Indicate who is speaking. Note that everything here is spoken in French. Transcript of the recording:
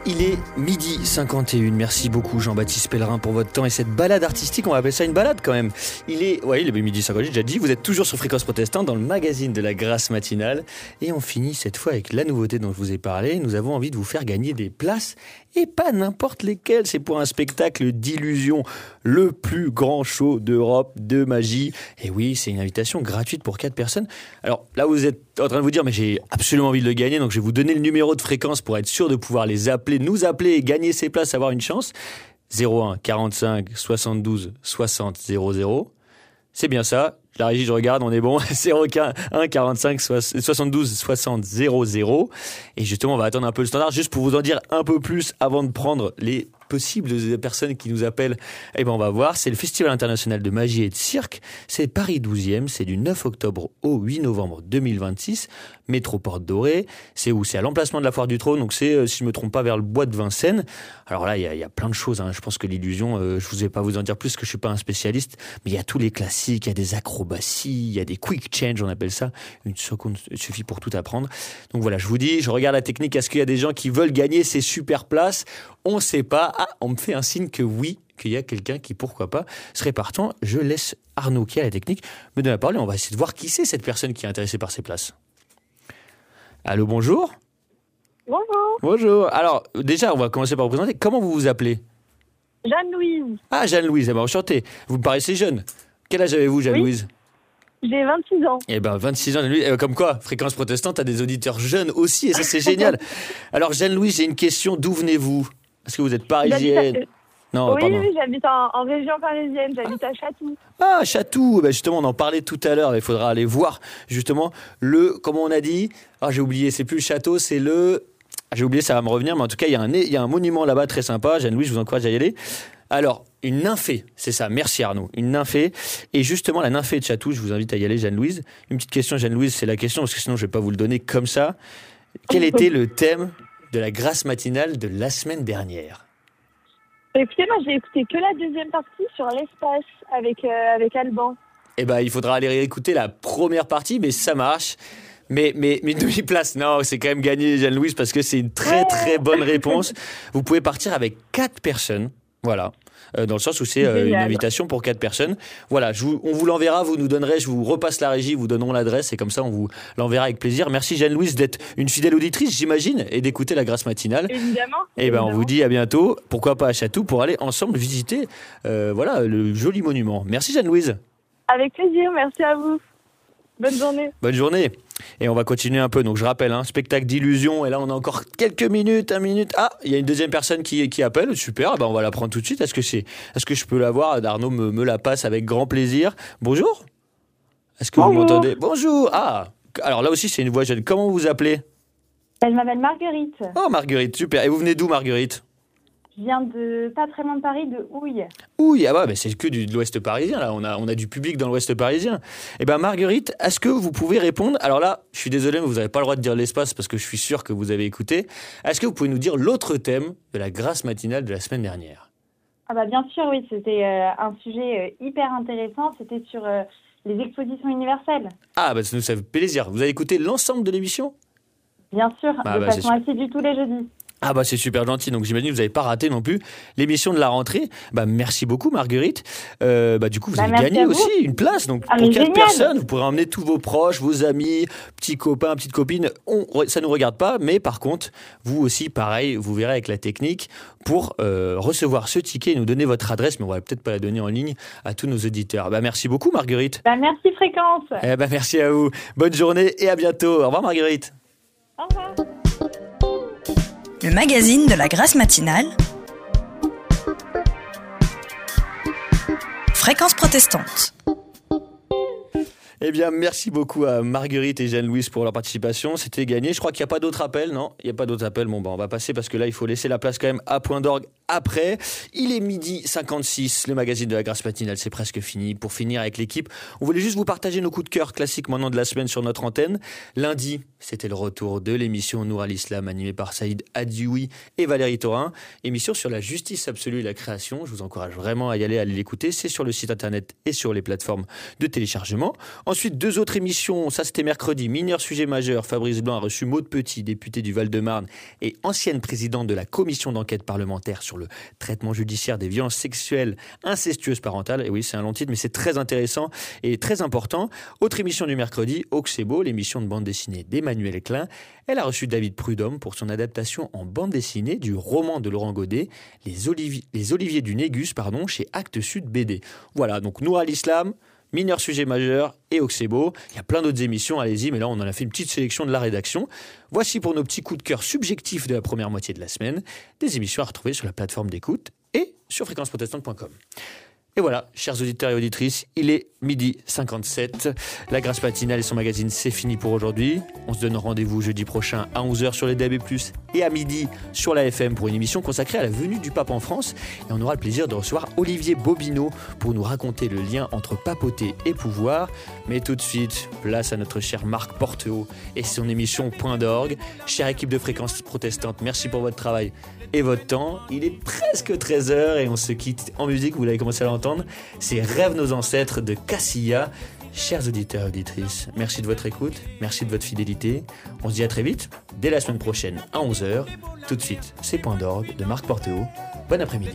Speaker 1: Il est 12h51. Merci beaucoup Jean-Baptiste Pellerin pour votre temps et cette balade artistique. On va appeler ça une balade quand même. Il est 12h50, j'ai déjà dit. Vous êtes toujours sur Fréquence Protestante dans le magazine de la Grâce matinale. Et on finit cette fois avec la nouveauté dont je vous ai parlé. Nous avons envie de vous faire gagner des places et pas n'importe lesquelles. C'est pour un spectacle d'illusion, le plus grand show d'Europe de magie. Et oui, c'est une invitation gratuite pour 4 personnes. Alors là, vous êtes en train de vous dire, mais j'ai absolument envie de le gagner, donc je vais vous donner le numéro de fréquence pour être sûr de pouvoir les appeler, nous appeler et gagner ces places, avoir une chance. 01 45 72 60 00. C'est bien ça. La régie, je regarde, on est bon. 01 45 72 60 00. Et justement, on va attendre un peu le standard, juste pour vous en dire un peu plus avant de prendre les possibles personnes qui nous appellent. Eh ben, on va voir. C'est le Festival international de magie et de cirque. C'est Paris 12e. C'est du 9 octobre au 8 novembre 2026. Métro Porte Dorée. C'est où? C'est à l'emplacement de la Foire du Trône. Donc c'est, si je me trompe pas, vers le bois de Vincennes. Alors là, il y a plein de choses, hein. Je pense que l'illusion, je vous ai pas vous en dire plus, parce que je suis pas un spécialiste. Mais il y a tous les classiques. Il y a des acrobaties. Il y a des quick change, on appelle ça. Une seconde suffit pour tout apprendre. Donc voilà, je vous dis, je regarde la technique. Est-ce qu'il y a des gens qui veulent gagner ces super places? On sait pas. Ah, on me fait un signe que oui, qu'il y a quelqu'un qui, pourquoi pas, serait partant. Je laisse Arnaud, qui a la technique, me donner la parole et on va essayer de voir qui c'est cette personne qui est intéressée par ces places. Allô, bonjour.
Speaker 2: Bonjour.
Speaker 1: Bonjour. Alors, déjà, on va commencer par vous présenter. Comment vous vous appelez?
Speaker 2: Jeanne-Louise.
Speaker 1: Ah, Jeanne-Louise, eh ben, enchanté. Vous me paraissez jeune. Quel âge avez-vous, Jeanne-Louise?
Speaker 2: J'ai 26 ans.
Speaker 1: Eh ben, 26 ans, Jeanne-Louise. Comme quoi, Fréquence Protestante a des auditeurs jeunes aussi, et ça, c'est génial. Alors, Jeanne-Louise, j'ai une question. D'où venez-vous? Est-ce que vous êtes parisienne? Non,
Speaker 2: oui,
Speaker 1: pardon.
Speaker 2: oui, j'habite en région parisienne, j'habite à Chatou.
Speaker 1: Ah, Chatou, ben justement, on en parlait tout à l'heure, il faudra aller voir, justement, comment on a dit, j'ai oublié, c'est plus le château, c'est j'ai oublié, ça va me revenir, mais en tout cas, il y a un monument là-bas très sympa, Jeanne-Louise, je vous encourage à y aller. Alors, une nymphée, c'est ça, merci Arnaud, une nymphée, et justement, la nymphée de Chatou, je vous invite à y aller, Jeanne-Louise. Une petite question, Jeanne-Louise, c'est la question, parce que sinon, je ne vais pas vous le donner comme ça. Quel était le thème de la Grâce matinale de la semaine dernière?
Speaker 2: Écoutez, moi, j'ai écouté que la deuxième partie sur l'espace avec Alban.
Speaker 1: Eh ben, il faudra aller réécouter la première partie, mais ça marche. Mais une demi-place, non, c'est quand même gagné, Jeanne-Louise, parce que c'est une très très bonne réponse. Vous pouvez partir avec 4 personnes, voilà. Dans le sens où c'est une invitation pour 4 personnes. Voilà, on vous l'enverra, vous nous donnerez, je vous repasse la régie, vous donnerons l'adresse et comme ça on vous l'enverra avec plaisir. Merci Jeanne-Louise d'être une fidèle auditrice, j'imagine, et d'écouter la Grâce matinale.
Speaker 2: Évidemment.
Speaker 1: Et ben on vous dit à bientôt, pourquoi pas à Chatou, pour aller ensemble visiter le joli monument. Merci Jeanne-Louise.
Speaker 2: Avec plaisir, merci à vous. Bonne journée.
Speaker 1: Bonne journée. Et on va continuer un peu. Donc je rappelle, spectacle d'illusion. Et là, on a encore quelques minutes, 1 minute. Ah, il y a une deuxième personne qui appelle. Super. On va la prendre tout de suite. Est-ce que je peux la voir? Arnaud me la passe avec grand plaisir. Bonjour. Est-ce que vous m'entendez? Bonjour. Ah, alors là aussi, c'est une voix jeune. Comment vous vous appelez?
Speaker 2: Elle m'appelle Marguerite.
Speaker 1: Oh, Marguerite, super. Et vous venez d'où, Marguerite?
Speaker 2: Je viens de pas très loin de Paris, de Houille.
Speaker 1: Houille, c'est que de l'ouest parisien, là. On a du public dans l'ouest parisien. Eh bien, Marguerite, est-ce que vous pouvez répondre? Alors là, je suis désolé, mais vous n'avez pas le droit de dire l'espace parce que je suis sûr que vous avez écouté. Est-ce que vous pouvez nous dire l'autre thème de la Grâce matinale de la semaine dernière?
Speaker 2: Ah bah bien sûr, oui. C'était un sujet hyper intéressant. C'était sur les expositions universelles.
Speaker 1: Ah, ça nous fait plaisir. Vous avez écouté l'ensemble de l'émission?
Speaker 2: Bien sûr, de façon assidue tous les jeudis. Ah
Speaker 1: c'est super gentil, donc j'imagine que vous n'avez pas raté non plus l'émission de la rentrée. Merci beaucoup Marguerite. Du coup vous avez gagné aussi une place, donc pour 4 personnes, vous pourrez emmener tous vos proches, vos amis, petits copains, petites copines. Ça ne nous regarde pas, mais par contre, vous aussi pareil, vous verrez avec la technique pour recevoir ce ticket et nous donner votre adresse, mais on va peut-être pas la donner en ligne à tous nos auditeurs. Merci beaucoup Marguerite.
Speaker 2: Merci Fréquence.
Speaker 1: Merci à vous. Bonne journée et à bientôt. Au revoir Marguerite.
Speaker 2: Au revoir.
Speaker 3: Le magazine de la Grâce matinale. Fréquence Protestante.
Speaker 1: Eh bien, merci beaucoup à Marguerite et Jeanne-Louise pour leur participation. C'était gagné. Je crois qu'il n'y a pas d'autres appels, non? Il n'y a pas d'autres appels. On va passer parce que là, il faut laisser la place quand même à Point d'Orgue après. Il est 12h56, le magazine de la Grâce matinale, c'est presque fini. Pour finir avec l'équipe, on voulait juste vous partager nos coups de cœur classiques maintenant de la semaine sur notre antenne. Lundi, c'était le retour de l'émission Nour al-Islam, animée par Saïd Adioui et Valérie Thorin. Émission sur la justice absolue et la création. Je vous encourage vraiment à y aller l'écouter. C'est sur le site internet et sur les plateformes de téléchargement. Ensuite, 2 autres émissions. Ça, c'était mercredi. Mineur sujet majeur. Fabrice Blanc a reçu Maude Petit, députée du Val-de-Marne et ancienne présidente de la commission d'enquête parlementaire sur le traitement judiciaire des violences sexuelles incestueuses parentales. Et oui, c'est un long titre, mais c'est très intéressant et très important. Autre émission du mercredi, Auxebo, l'émission de bande dessinée d'Emmanuel Klein. Elle a reçu David Prudhomme pour son adaptation en bande dessinée du roman de Laurent Godet, Les Oliviers du Négus, chez Actes Sud BD. Voilà, donc Nour al-Islam, Mineur sujet majeur et Auxebo. Il y a plein d'autres émissions, allez-y, mais là on en a fait une petite sélection de la rédaction. Voici pour nos petits coups de cœur subjectifs de la première moitié de la semaine, des émissions à retrouver sur la plateforme d'écoute et sur fréquenceprotestante.com. Et voilà, chers auditeurs et auditrices, il est 12h57. La Grâce matinale et son magazine, c'est fini pour aujourd'hui. On se donne rendez-vous jeudi prochain à 11h sur les DAB+, et à midi sur la FM pour une émission consacrée à la venue du pape en France. Et on aura le plaisir de recevoir Olivier Bobineau pour nous raconter le lien entre papauté et pouvoir. Mais tout de suite, place à notre cher Marc Porteau et son émission Point d'orgue. Chère équipe de Fréquence Protestante, merci pour votre travail et votre temps. Il est presque 13h et on se quitte en musique, vous l'avez commencé à l'entendre. C'est Rêve nos ancêtres de Cassia. Chers auditeurs et auditrices, merci de votre écoute, merci de votre fidélité. On se dit à très vite, dès la semaine prochaine à 11h. Tout de suite, c'est Point d'orgue de Marc Porteau. Bon après-midi.